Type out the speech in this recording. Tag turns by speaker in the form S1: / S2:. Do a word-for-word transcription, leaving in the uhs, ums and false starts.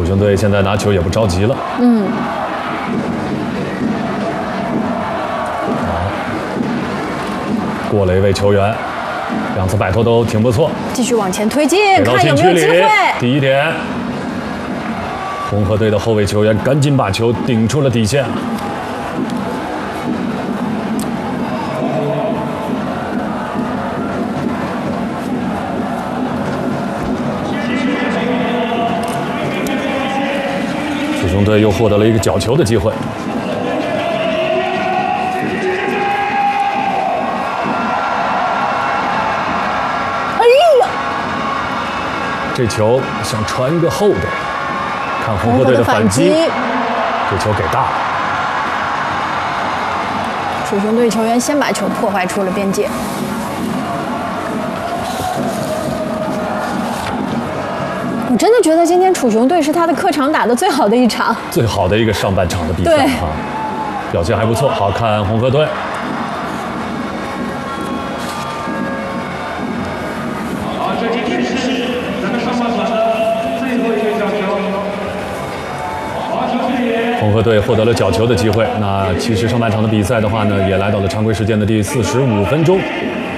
S1: 雄队现在拿球也不着急了。
S2: 嗯。
S1: 好，过了一位球员，两次摆脱都挺不错。
S2: 继续往前推进，
S1: 给到
S2: 看有
S1: 禁区里
S2: 没有机会。。
S1: 第一点，红河队的后卫球员赶紧把球顶出了底线。水熊队又获得了一个角球的机会。
S2: 哎呀！
S1: 这球想传个后的，看红河队的反击，这球给大了。
S2: 水熊队球员先把球破坏出了边界。我真的觉得今天楚雄队是他的客场打得最好的一场，
S1: 最好的一个上半场的比赛啊，表现还不错。好看红河队。
S3: 好，这今天是咱们上半场的最后一个角球。好，球员。
S1: 红河队获得了角球的机会。那其实上半场的比赛的话呢，也来到了常规时间的第四十五分钟。